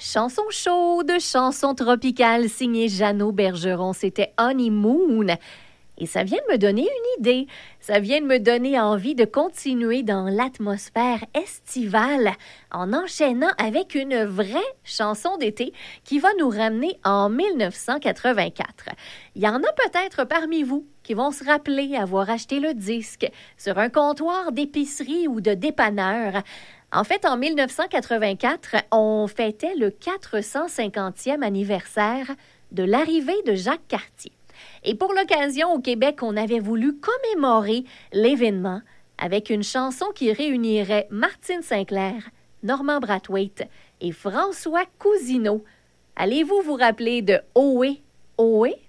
Chanson chaude, chanson tropicale signée Jeannot Bergeron, c'était Honeymoon. Et ça vient de me donner une idée. Ça vient de me donner envie de continuer dans l'atmosphère estivale en enchaînant avec une vraie chanson d'été qui va nous ramener en 1984. Il y en a peut-être parmi vous qui vont se rappeler avoir acheté le disque sur un comptoir d'épicerie ou de dépanneur. En fait, en 1984, on fêtait le 450e anniversaire de l'arrivée de Jacques Cartier. Et pour l'occasion, au Québec, on avait voulu commémorer l'événement avec une chanson qui réunirait Martine Sinclair, Normand Brathwaite et François Cousineau. Allez-vous vous rappeler de Ohé, Ohé?